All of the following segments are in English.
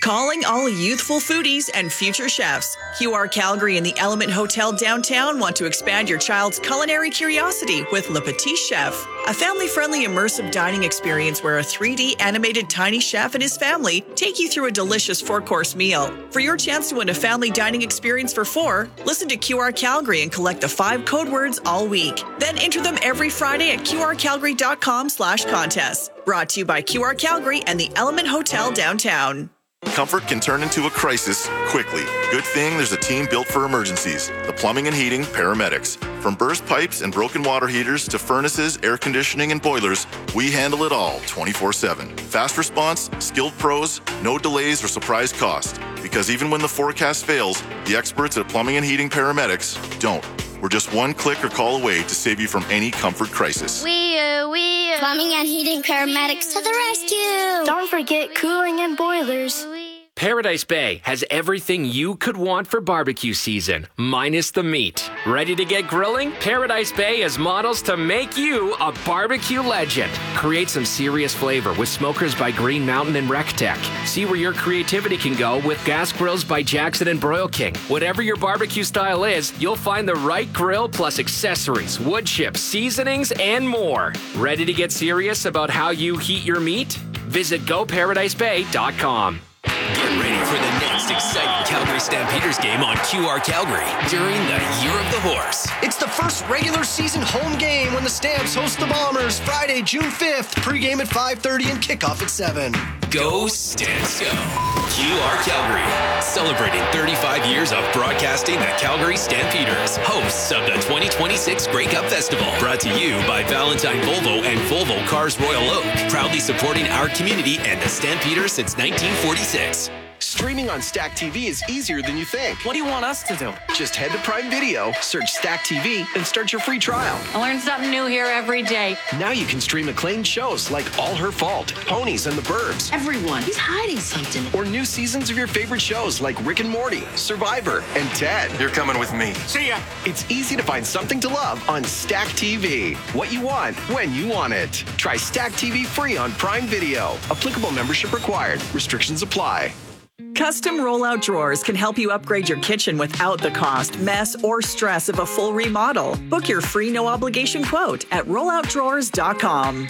Calling all youthful foodies and future chefs. QR Calgary and the Element Hotel downtown want to expand your child's culinary curiosity with Le Petit Chef, a family-friendly immersive dining experience where a 3D animated tiny chef and his family take you through a delicious 4-course meal. For your chance to win a family dining experience for 4, listen to QR Calgary and collect the 5 code words all week. Then enter them every Friday at qrcalgary.com/contests. Brought to you by QR Calgary and the Element Hotel downtown. Comfort can turn into a crisis quickly. Good thing there's a team built for emergencies. The Plumbing and Heating Paramedics. From burst pipes and broken water heaters to furnaces, air conditioning, and boilers, we handle it all 24/7. Fast response, skilled pros, no delays or surprise cost. Because even when the forecast fails, the experts at Plumbing and Heating Paramedics don't. We're just one click or call away to save you from any comfort crisis. Plumbing and Heating Paramedics to the rescue. Don't forget cooling and boilers. Paradise Bay has everything you could want for barbecue season, minus the meat. Ready to get grilling? Paradise Bay has models to make you a barbecue legend. Create some serious flavor with smokers by Green Mountain and RecTech. See where your creativity can go with gas grills by Jackson and Broil King. Whatever your barbecue style is, you'll find the right grill plus accessories, wood chips, seasonings, and more. Ready to get serious about how you heat your meat? Visit GoParadiseBay.com. Get ready for the next exciting Calgary Stampeders game on QR Calgary during the Year of the Horse. It's the first regular season home game when the Stamps host the Bombers Friday, June 5th. Pregame at 5:30 and kickoff at 7. Go Stamps Go! QR Calgary, celebrating 35 years of broadcasting the Calgary Stampeders, hosts of the 2026 Grey Cup Festival. Brought to you by Valentine Volvo and Volvo Cars Royal Oak, proudly supporting our community and the Stampeders since 1946. Streaming on Stack TV is easier than you think. What do you want us to do? Just head to Prime Video, search Stack TV, and start your free trial. I learn something new here every day. Now you can stream acclaimed shows like All Her Fault, Ponies, and the Burbs. Everyone, he's hiding something. Or new seasons of your favorite shows like Rick and Morty, Survivor, and Ted. You're coming with me. See ya. It's easy to find something to love on Stack TV. What you want, when you want it. Try Stack TV free on Prime Video. Applicable membership required. Restrictions apply. Custom rollout drawers can help you upgrade your kitchen without the cost, mess, or stress of a full remodel. Book your free no-obligation quote at rolloutdrawers.com.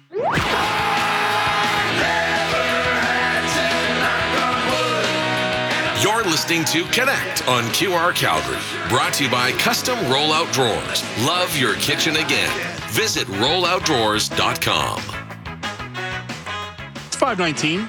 You're listening to Connect on QR Calgary. Brought to you by Custom Rollout Drawers. Love your kitchen again. Visit rolloutdrawers.com. It's 5:19.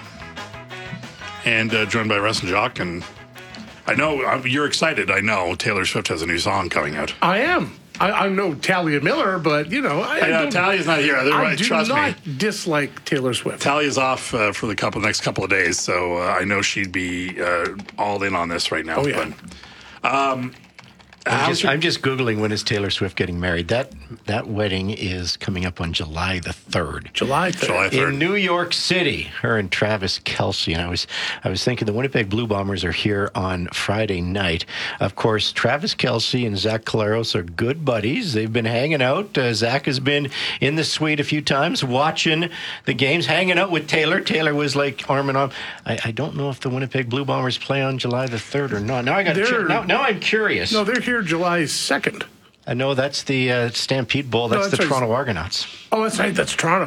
And joined by Russ and Jock. And I know you're excited. I know Taylor Swift has a new song coming out. I am. I know Talia Miller, but, you know. I know Talia's not here. I do trust not me. dislike Taylor Swift. Talia's off for the next couple of days, so I know she'd be all in on this right now. Oh, yeah. But, I'm just Googling when is Taylor Swift getting married. That wedding is coming up on July the 3rd. July 3rd. In New York City, her and Travis Kelce. And I was thinking the Winnipeg Blue Bombers are here on Friday night. Of course, Travis Kelce and Zach Collaros are good buddies. They've been hanging out. Zach has been in the suite a few times watching the games, hanging out with Taylor. Taylor was like arm in arm. I don't know if the Winnipeg Blue Bombers play on July the 3rd or not. Now I got to check. Now I'm curious. No, they're here July 2nd. I know that's the Stampede Bowl. That's the Toronto Argonauts. Oh, that's right. That's Toronto.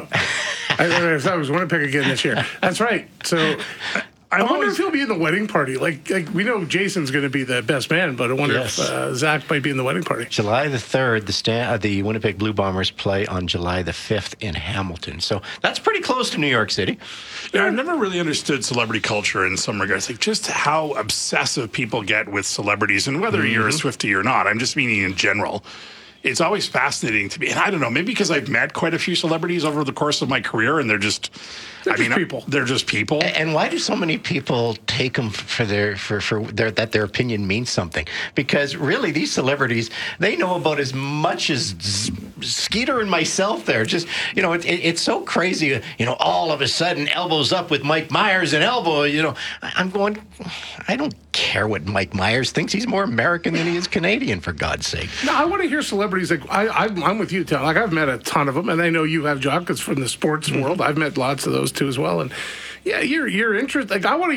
I thought it was Winnipeg again this year. That's right. So I wonder if he'll be in the wedding party. Like we know Jason's going to be the best man, but I wonder if Zach might be in the wedding party. July the 3rd, the Winnipeg Blue Bombers play on July the 5th in Hamilton. So that's pretty close to New York City. Yeah, I've never really understood celebrity culture in some regards, like just how obsessive people get with celebrities, and whether you're a Swiftie or not. I'm just meaning in general. It's always fascinating to me, and I don't know, maybe because I've met quite a few celebrities over the course of my career, and they're just people. They're just people. And why do so many people take them that their opinion means something? Because really, these celebrities, they know about as much as Skeeter and myself. There, just it's so crazy. All of a sudden, elbows up with Mike Myers and elbow. I'm going. I don't care what Mike Myers thinks. He's more American than he is Canadian, for God's sake. No, I want to hear celebrities. Like I'm with you, Tom. Like I've met a ton of them, and I know you have, Jock, because from the sports world, I've met lots of those too as well. And yeah, you're interested. Like I want to